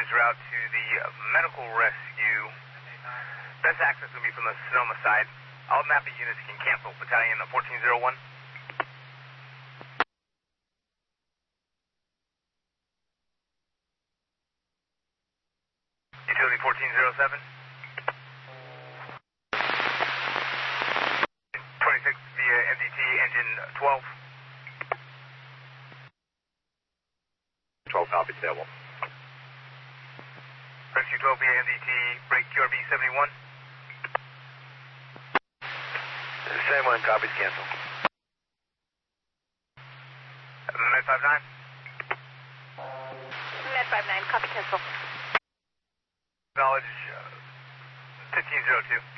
en route to the medical rescue. Best access will be from the Sonoma side. All MAPA units can cancel. Battalion 1401. Utility 1407. 26 via MDT, engine 12. 12 copy, stable. Rescue 12 via MDT, break QRV 71. Same one, copies, cancel. Med 59. Med 59, copy, cancel. Acknowledge 1502.